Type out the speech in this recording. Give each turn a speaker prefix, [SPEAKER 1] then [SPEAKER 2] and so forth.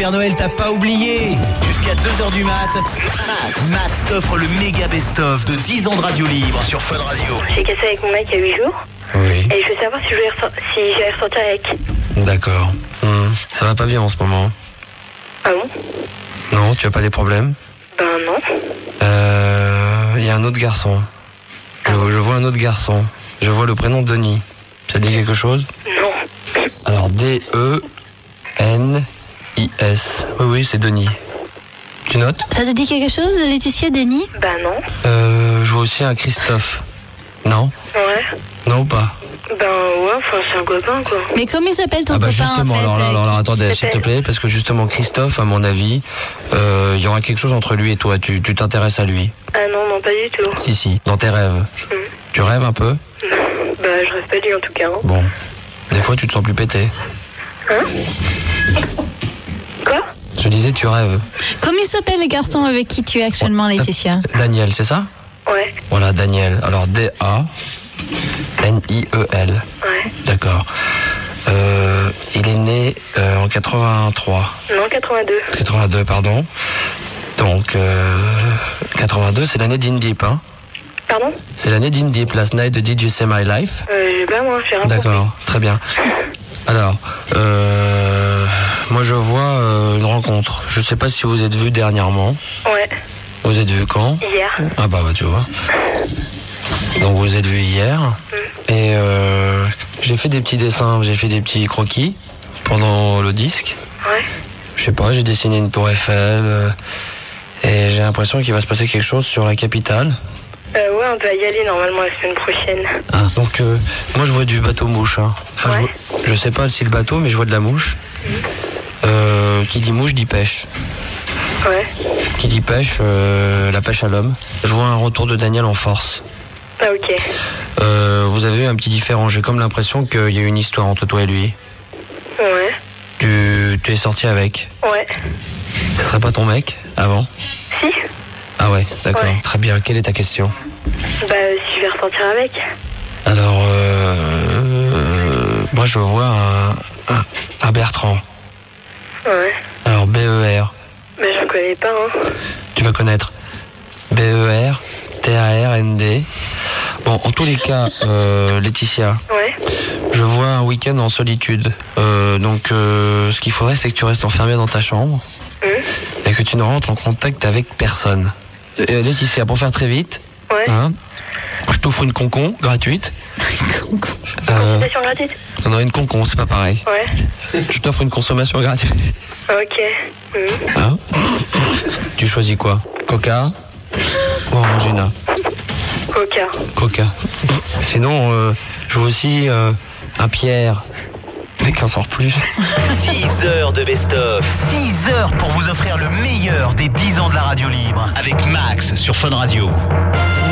[SPEAKER 1] Père Noël t'a pas oublié. Jusqu'à 2h du mat, Max t'offre le méga best-of de 10 ans de radio libre sur Fun Radio.
[SPEAKER 2] J'ai cassé avec mon mec il y a 8 jours.
[SPEAKER 3] Oui.
[SPEAKER 2] Et je veux savoir si j'allais ressortir avec.
[SPEAKER 3] D'accord. Ça va pas bien en ce moment.
[SPEAKER 2] Ah bon?
[SPEAKER 3] Non, tu as pas des problèmes?
[SPEAKER 2] Ben non.
[SPEAKER 3] Il y a un autre garçon. Je vois un autre garçon. Je vois le prénom Denis. Ça dit quelque chose?
[SPEAKER 2] Non.
[SPEAKER 3] Alors D-E-N-I-S. Oui, c'est Denis. Tu notes?
[SPEAKER 4] Ça te dit quelque chose, Laetitia, Denis?
[SPEAKER 2] Ben non.
[SPEAKER 3] Je vois aussi un Christophe. Non?
[SPEAKER 2] Ouais.
[SPEAKER 3] Non ou pas?
[SPEAKER 2] Ben ouais, enfin c'est un copain quoi.
[SPEAKER 4] Mais comment il s'appelle ton
[SPEAKER 3] Ah bah
[SPEAKER 4] copain
[SPEAKER 3] justement,
[SPEAKER 4] en fait
[SPEAKER 3] alors attendez, s'il te plaît, parce que justement Christophe, à mon avis, il y aura quelque chose entre lui et toi. Tu t'intéresses à lui?
[SPEAKER 2] Ah non, pas du tout.
[SPEAKER 3] Si, dans tes rêves. Tu rêves un peu?
[SPEAKER 2] Ben je rêve pas de lui en tout cas. Hein.
[SPEAKER 3] Bon, des fois tu te sens plus pété.
[SPEAKER 2] Hein? Quoi?
[SPEAKER 3] Je disais tu rêves.
[SPEAKER 4] Comment il s'appelle le garçon avec qui tu es actuellement, Laetitia?
[SPEAKER 3] Daniel, c'est ça?
[SPEAKER 2] Ouais.
[SPEAKER 3] Voilà, Daniel. Alors D-A-N-I-E-L.
[SPEAKER 2] Ouais.
[SPEAKER 3] D'accord. Il est né en 83.
[SPEAKER 2] Non, 82.
[SPEAKER 3] 82, pardon. Donc, 82, c'est l'année d'In Deep, hein?
[SPEAKER 2] Pardon?
[SPEAKER 3] C'est l'année d'In Deep, Last Night, Did You Say My Life?
[SPEAKER 2] J'ai pas moi, j'ai rien compris.
[SPEAKER 3] D'accord, très bien. Alors, moi je vois une rencontre. Je sais pas si vous êtes vus dernièrement.
[SPEAKER 2] Ouais.
[SPEAKER 3] Vous êtes vus quand?
[SPEAKER 2] Hier.
[SPEAKER 3] Ah bah tu vois. Donc vous êtes vus hier. Et j'ai fait des petits dessins, j'ai fait des petits croquis pendant le disque.
[SPEAKER 2] Ouais.
[SPEAKER 3] Je sais pas, j'ai dessiné une tour Eiffel. Et j'ai l'impression qu'il va se passer quelque chose sur la capitale.
[SPEAKER 2] Ouais, on doit y aller normalement la semaine prochaine.
[SPEAKER 3] Ah, donc moi je vois du bateau mouche. Hein. Enfin,
[SPEAKER 2] ouais.
[SPEAKER 3] je sais pas si le bateau, mais je vois de la mouche. Qui dit mouche dit pêche.
[SPEAKER 2] Ouais.
[SPEAKER 3] Qui dit pêche, la pêche à l'homme. Je vois un retour de Daniel en force.
[SPEAKER 2] Ah ok.
[SPEAKER 3] Vous avez eu un petit différent. J'ai comme l'impression qu'il y a eu une histoire entre toi et lui.
[SPEAKER 2] Ouais.
[SPEAKER 3] Tu es sorti avec.
[SPEAKER 2] Ouais.
[SPEAKER 3] Ce serait pas ton mec avant?
[SPEAKER 2] Si.
[SPEAKER 3] Ah ouais, d'accord.
[SPEAKER 2] Ouais.
[SPEAKER 3] Très bien. Quelle est ta question?
[SPEAKER 2] Bah si je vais ressortir avec.
[SPEAKER 3] Alors, moi je vois un Bertrand.
[SPEAKER 2] Ouais.
[SPEAKER 3] Alors B-E-R.
[SPEAKER 2] Bah je connais pas hein.
[SPEAKER 3] Tu vas connaître. B-E-R-T-A-R-N-D. Bon, en tous les cas, Laetitia.
[SPEAKER 2] Ouais.
[SPEAKER 3] Je vois un week-end en solitude. Donc, ce qu'il faudrait, c'est que tu restes enfermée dans ta chambre et que tu ne rentres en contact avec personne. Laetitia, pour faire très vite,
[SPEAKER 2] ouais.
[SPEAKER 3] Hein, je t'offre une concon gratuite.
[SPEAKER 2] Consommation gratuite?
[SPEAKER 3] T'en aurais une concon, c'est pas pareil.
[SPEAKER 2] Ouais.
[SPEAKER 3] Je t'offre une consommation gratuite.
[SPEAKER 2] Ok.
[SPEAKER 3] Hein? Tu choisis quoi? Coca ou Orangina?
[SPEAKER 2] Coca.
[SPEAKER 3] Coca. Sinon, je vois aussi un Pierre. Mais qu'en sort plus.
[SPEAKER 1] 6 heures de best-of. 6 heures pour vous offrir le meilleur des 10 ans de la radio libre. Avec Max sur Fun Radio.